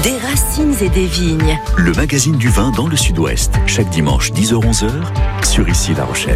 Des racines et des vignes. Le magazine du vin dans le Sud-Ouest. Chaque dimanche 10h-11h sur Ici La Rochelle.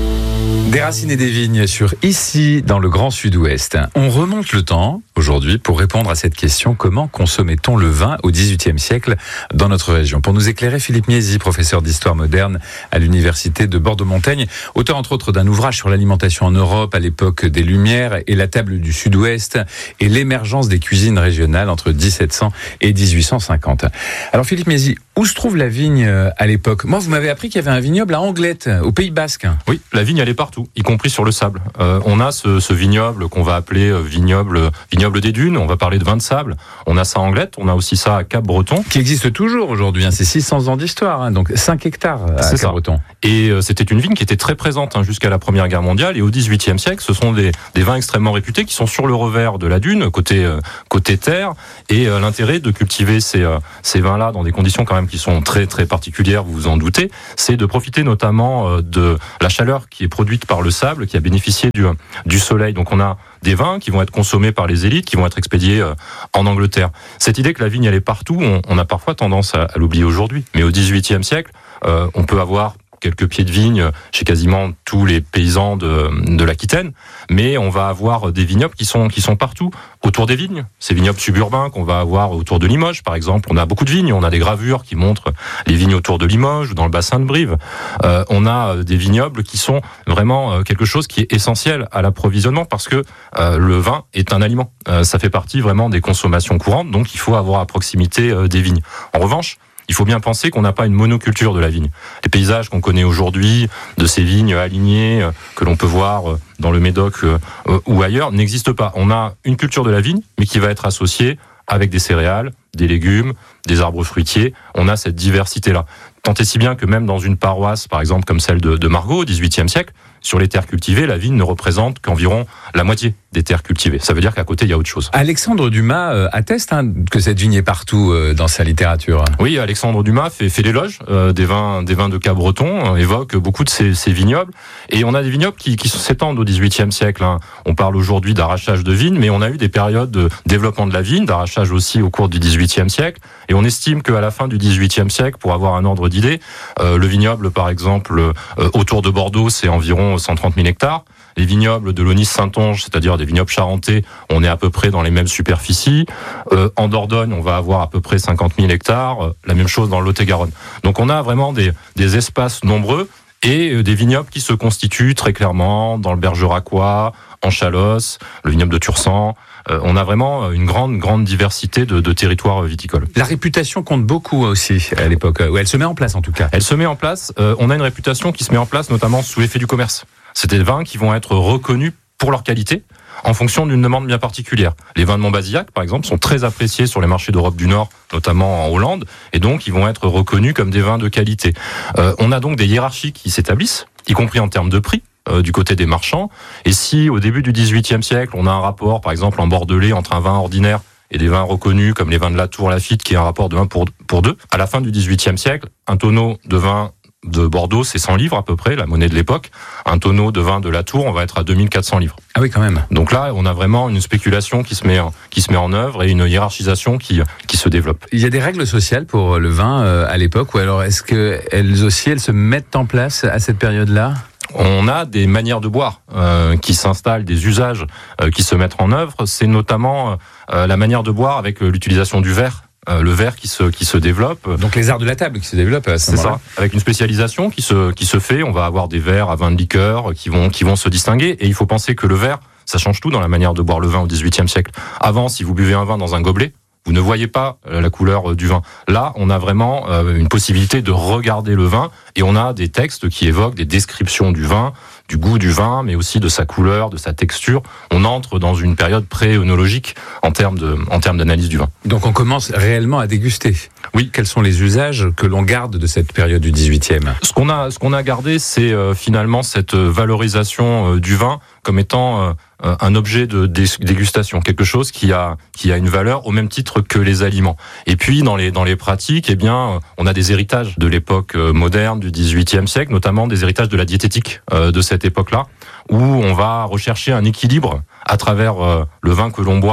Des racines et des vignes sur Ici dans le Grand Sud-Ouest. On remonte le temps aujourd'hui pour répondre à cette question: comment consommait-on le vin au XVIIIe siècle dans notre région? Pour nous éclairer, Philippe Miesi, professeur d'histoire moderne à l'université de Bordeaux-Montaigne, auteur entre autres d'un ouvrage sur l'alimentation en Europe à l'époque des Lumières et la table du Sud-Ouest et l'émergence des cuisines régionales entre 1700 et 1850. Alors Philippe Miesi, où se trouve la vigne à l'époque? Moi, vous m'avez appris qu'il y avait un vignoble à Anglette, au Pays Basque. Oui, la vigne elle est partout, y compris sur le sable. On a ce vignoble qu'on va appeler vignoble des dunes, on va parler de vin de sable. On a ça à Anglette, on a aussi ça à Cap-Breton. Qui existe toujours aujourd'hui, c'est 600 ans d'histoire, donc 5 hectares à Cap-Breton. Et c'était une vigne qui était très présente jusqu'à la Première Guerre mondiale, et au XVIIIe siècle, ce sont des vins extrêmement réputés qui sont sur le revers de la dune, côté terre, et l'intérêt de cultiver ces vins-là dans des conditions quand même qui sont très très particulières, vous vous en doutez, c'est de profiter notamment de la chaleur qui est produite par le sable, qui a bénéficié du soleil. Donc on a des vins qui vont être consommés par les élites, qui vont être expédiés en Angleterre. Cette idée que la vigne elle est partout, on a parfois tendance à l'oublier aujourd'hui. Mais au XVIIIe siècle, on peut avoir quelques pieds de vigne chez quasiment tous les paysans de l'Aquitaine, mais on va avoir des vignobles qui sont partout autour des vignes. Ces vignobles suburbains qu'on va avoir autour de Limoges, par exemple, on a beaucoup de vignes, on a des gravures qui montrent les vignes autour de Limoges ou dans le bassin de Brive. On a des vignobles qui sont vraiment quelque chose qui est essentiel à l'approvisionnement parce que le vin est un aliment. Ça fait partie vraiment des consommations courantes, donc il faut avoir à proximité des vignes. En revanche, il faut bien penser qu'on n'a pas une monoculture de la vigne. Les paysages qu'on connaît aujourd'hui, de ces vignes alignées, que l'on peut voir dans le Médoc ou ailleurs, n'existent pas. On a une culture de la vigne, mais qui va être associée avec des céréales, des légumes, des arbres fruitiers. On a cette diversité-là. Tant et si bien que même dans une paroisse, par exemple comme celle de Margaux au XVIIIe siècle, sur les terres cultivées, la vigne ne représente qu'environ la moitié des terres cultivées. Ça veut dire qu'à côté, il y a autre chose. Alexandre Dumas atteste que cette vigne est partout dans sa littérature. Oui, Alexandre Dumas fait l'éloge des vins de Cap-Breton, évoque beaucoup de ces vignobles. Et on a des vignobles qui s'étendent au XVIIIe siècle. On parle aujourd'hui d'arrachage de vignes, mais on a eu des périodes de développement de la vigne, d'arrachage aussi au cours du XVIIIe siècle. Et on estime qu'à la fin du XVIIIe siècle, pour avoir un ordre d'idée, le vignoble, par exemple, autour de Bordeaux, c'est environ 130 000 hectares. Les vignobles de l'Aunis-Saintonge, c'est-à-dire des vignobles charentais, on est à peu près dans les mêmes superficies. En Dordogne, on va avoir à peu près 50 000 hectares. La même chose dans le Lot-et-Garonne. Donc on a vraiment des espaces nombreux et des vignobles qui se constituent très clairement dans le Bergeracois, en Chalosse, le vignoble de Tursan. On a vraiment une grande diversité de territoires viticoles. La réputation compte beaucoup aussi à l'époque, où elle se met en place en tout cas. Elle se met en place. On a une réputation qui se met en place notamment sous l'effet du commerce. C'est des vins qui vont être reconnus pour leur qualité en fonction d'une demande bien particulière. Les vins de Montbazillac, par exemple, sont très appréciés sur les marchés d'Europe du Nord, notamment en Hollande, et donc ils vont être reconnus comme des vins de qualité. On a donc des hiérarchies qui s'établissent, y compris en termes de prix, du côté des marchands. Et si au début du XVIIIe siècle, on a un rapport, par exemple en Bordelais, entre un vin ordinaire et des vins reconnus comme les vins de Latour, Lafite, qui est un rapport de 1 pour 2, à la fin du XVIIIe siècle, un tonneau de vin de Bordeaux, c'est 100 livres à peu près, la monnaie de l'époque. Un tonneau de vin de Latour, on va être à 2400 livres. Ah oui, quand même. Donc là, on a vraiment une spéculation qui se met en œuvre et une hiérarchisation qui se développe. Il y a des règles sociales pour le vin à l'époque, ou alors est-ce qu'elles aussi, elles se mettent en place à cette période-là ? On a des manières de boire qui s'installent, des usages qui se mettent en œuvre. C'est notamment la manière de boire avec l'utilisation du verre. Le verre qui se développe. Donc les arts de la table qui se développent à ce moment-là. C'est ça. Avec une spécialisation qui se fait, on va avoir des verres à vin de liqueur qui vont se distinguer. Et il faut penser que le verre, ça change tout dans la manière de boire le vin au XVIIIe siècle. Avant, si vous buvez un vin dans un gobelet, vous ne voyez pas la couleur du vin. Là, on a vraiment une possibilité de regarder le vin et on a des textes qui évoquent des descriptions du vin, du goût du vin, mais aussi de sa couleur, de sa texture. On entre dans une période pré-œnologique en termes d'analyse du vin. Donc on commence réellement à déguster. Oui. Quels sont les usages que l'on garde de cette période du 18e ? Ce qu'on a gardé, c'est finalement cette valorisation du vin comme étant un objet de dégustation, quelque chose qui a une valeur au même titre que les aliments. Et puis dans les pratiques, eh bien, on a des héritages de l'époque moderne du XVIIIe siècle, notamment des héritages de la diététique de cette époque-là, où on va rechercher un équilibre à travers le vin que l'on boit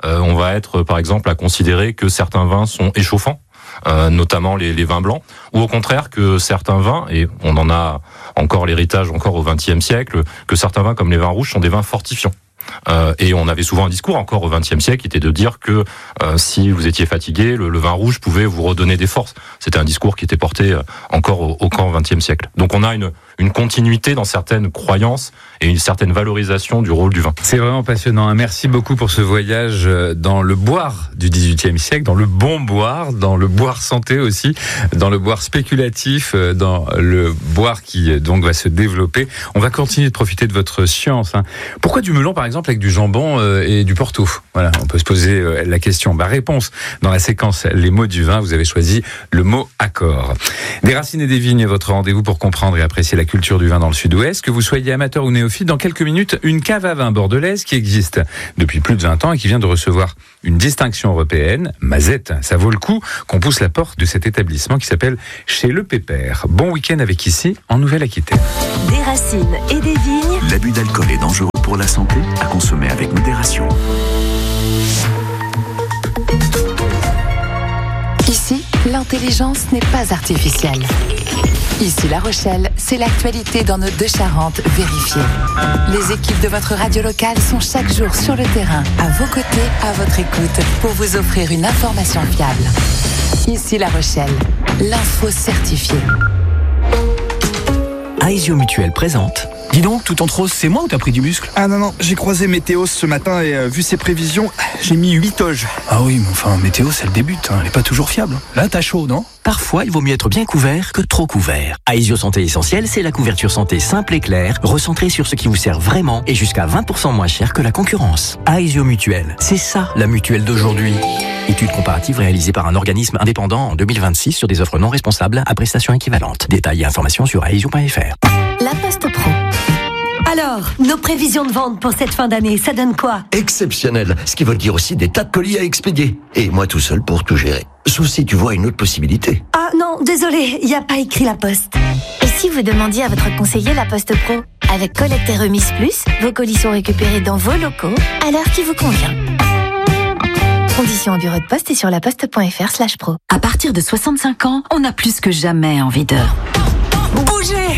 on va être par exemple à considérer que certains vins sont échauffants, notamment les vins blancs, ou au contraire que certains vins, et on en a encore l'héritage encore au XXe siècle, que certains vins comme les vins rouges sont des vins fortifiants. Et on avait souvent un discours encore au XXe siècle qui était de dire que si vous étiez fatigué, le vin rouge pouvait vous redonner des forces. C'était un discours qui était porté encore au XXe siècle. Donc on a une continuité dans certaines croyances et une certaine valorisation du rôle du vin. C'est vraiment passionnant. Merci beaucoup pour ce voyage dans le boire du XVIIIe siècle, dans le bon boire, dans le boire santé aussi, dans le boire spéculatif, dans le boire qui donc va se développer. On va continuer de profiter de votre science. Pourquoi du melon, par exemple, avec du jambon et du Porto? Voilà, on peut se poser la question. Réponse dans la séquence Les mots du vin. Vous avez choisi le mot accord. Des racines et des vignes, votre rendez-vous pour comprendre et apprécier la culture du vin dans le Sud-Ouest. Que vous soyez amateur ou néophyte, dans quelques minutes, une cave à vin bordelaise qui existe depuis plus de 20 ans et qui vient de recevoir une distinction européenne, Mazette. Ça vaut le coup qu'on pousse la porte de cet établissement qui s'appelle Chez Le Pépère. Bon week-end avec ici, en Nouvelle-Aquitaine. Des racines et des vignes. L'abus d'alcool est dangereux pour la santé, à consommer avec modération. Ici, l'intelligence n'est pas artificielle. Ici La Rochelle, c'est l'actualité dans nos deux Charentes vérifiées. Les équipes de votre radio locale sont chaque jour sur le terrain, à vos côtés, à votre écoute, pour vous offrir une information fiable. Ici La Rochelle, l'info certifiée. Aesio Mutuel présente. Dis donc, tout en rose, c'est moi ou t'as pris du muscle? Ah non, j'ai croisé Météos ce matin et vu ses prévisions, j'ai mis 8 toges. Ah oui, mais enfin, Météos, elle débute, elle est pas toujours fiable. Là, t'as chaud, non? Parfois, il vaut mieux être bien couvert que trop couvert. Aesio Santé Essentielle, c'est la couverture santé simple et claire, recentrée sur ce qui vous sert vraiment et jusqu'à 20% moins cher que la concurrence. Aesio Mutuel, c'est ça la mutuelle d'aujourd'hui. Étude comparative réalisée par un organisme indépendant en 2026 sur des offres non responsables à prestations équivalentes. Détails et informations sur aesio.fr. La Poste Pro. Alors, nos prévisions de vente pour cette fin d'année, ça donne quoi? Exceptionnel, ce qui veut dire aussi des tas de colis à expédier. Et moi tout seul pour tout gérer. Sauf si tu vois une autre possibilité. Ah non, désolé, il n'y a pas écrit La Poste. Et si vous demandiez à votre conseiller La Poste Pro? Avec collecte et remise plus, vos colis sont récupérés dans vos locaux à l'heure qui vous convient. Conditions au bureau de poste et sur laposte.fr/pro. À partir de 65 ans, on a plus que jamais envie de bouger.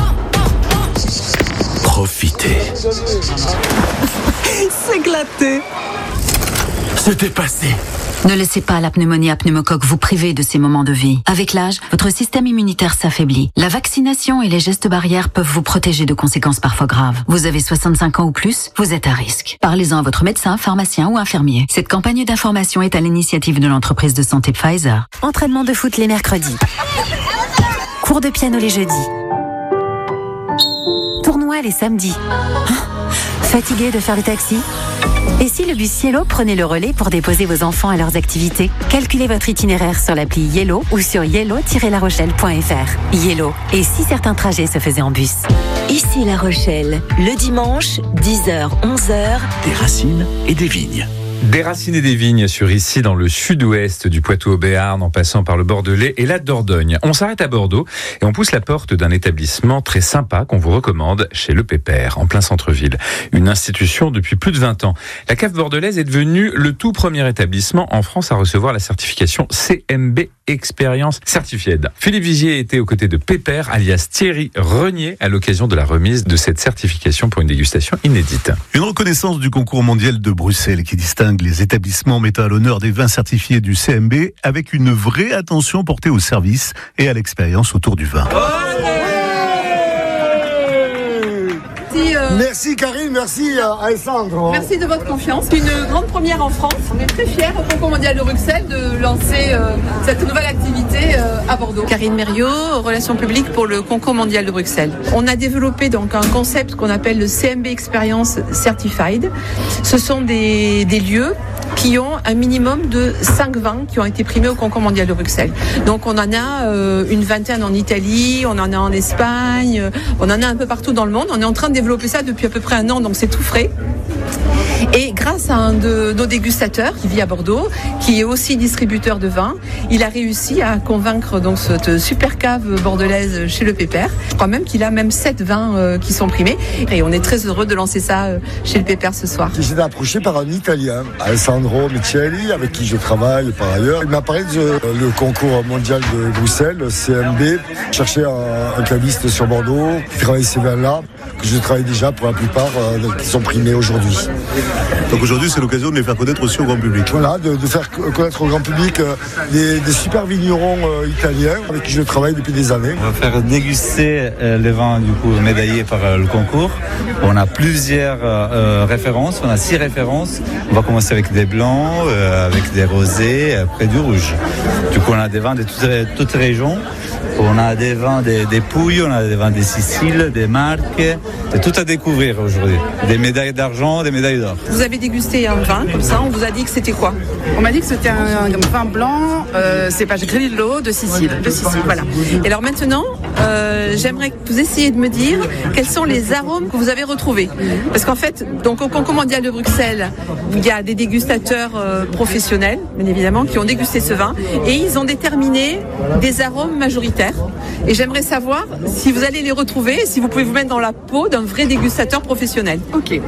Profitez. S'éclater. Se dépasser. Ne laissez pas la pneumonie à pneumocoque vous priver de ces moments de vie. Avec l'âge, votre système immunitaire s'affaiblit. La vaccination et les gestes barrières peuvent vous protéger de conséquences parfois graves. Vous avez 65 ans ou plus, vous êtes à risque. Parlez-en à votre médecin, pharmacien ou infirmier. Cette campagne d'information est à l'initiative de l'entreprise de santé Pfizer. Entraînement de foot les mercredis. Cours de piano les jeudis. Tournoi les samedis. Fatigué de faire le taxi? Et si le bus Yellow prenait le relais pour déposer vos enfants à leurs activités? Calculez votre itinéraire sur l'appli Yellow ou sur yellow-larochelle.fr. Yellow. Et si certains trajets se faisaient en bus? Ici La Rochelle, le dimanche, 10h, 11h. Des racines et des vignes. Des racines et des vignes sur ici dans le sud-ouest du Poitou au Béarn en passant par le Bordelais et la Dordogne. On s'arrête à Bordeaux et on pousse la porte d'un établissement très sympa qu'on vous recommande Chez Le Pépère en plein centre-ville. Une institution depuis plus de 20 ans. La cave bordelaise est devenue le tout premier établissement en France à recevoir la certification CMB Expérience Certified. Philippe Vigier était aux côtés de Pépère alias Thierry Renier à l'occasion de la remise de cette certification pour une dégustation inédite. Une reconnaissance du concours mondial de Bruxelles qui distingue les établissements mettant à l'honneur des vins certifiés du CMB avec une vraie attention portée au service et à l'expérience autour du vin. Merci Karine, merci Alessandro. Merci de votre confiance. C'est une grande première en France. On est très fiers au Concours mondial de Bruxelles de lancer cette nouvelle activité à Bordeaux. Karine Mériot, relations publiques pour le Concours mondial de Bruxelles. On a développé donc un concept qu'on appelle le CMB Experience Certified. Ce sont des lieux qui ont un minimum de 5 vins qui ont été primés au Concours mondial de Bruxelles. Donc on en a une vingtaine en Italie, on en a en Espagne, on en a un peu partout dans le monde. On est en train de développer ça depuis à peu près 1 an, donc c'est tout frais. Et grâce à un de nos dégustateurs qui vit à Bordeaux, qui est aussi distributeur de vin, il a réussi à convaincre donc cette super cave bordelaise chez Le Pépère. Je crois même qu'il a 7 vins qui sont primés. Et on est très heureux de lancer ça chez Le Pépère ce soir. J'ai été approché par un Italien, Alessandro Micheli, avec qui je travaille par ailleurs. Il m'a parlé le concours mondial de Bruxelles, le CMB. Je cherchais un caviste sur Bordeaux qui travaille ces vins-là, que je travaille déjà pour la plupart, qui sont primés aujourd'hui. Donc aujourd'hui, c'est l'occasion de les faire connaître aussi au grand public. Voilà, de faire connaître au grand public des super vignerons italiens avec qui je travaille depuis des années. On va faire déguster les vins du coup médaillés par le concours. On a plusieurs références, on a 6 références. On va commencer avec des blancs, avec des rosés, après du rouge. Du coup, on a des vins de toutes les régions. On a des vins des Pouilles, on a des vins des Siciles, des Marques. C'est tout à découvrir aujourd'hui. Des médailles d'argent, des médailles d'or. Vous avez dégusté un vin comme ça, on vous a dit que c'était quoi? On m'a dit que c'était un vin blanc, cépage Grillo de Sicile. Voilà. Et alors maintenant, j'aimerais que vous essayiez de me dire quels sont les arômes que vous avez retrouvés. Parce qu'en fait, donc au Concours mondial de Bruxelles, il y a des dégustateurs professionnels, bien évidemment, qui ont dégusté ce vin et ils ont déterminé des arômes majoritaires. Et j'aimerais savoir si vous allez les retrouver et si vous pouvez vous mettre dans la peau d'un vrai dégustateur professionnel. Ok.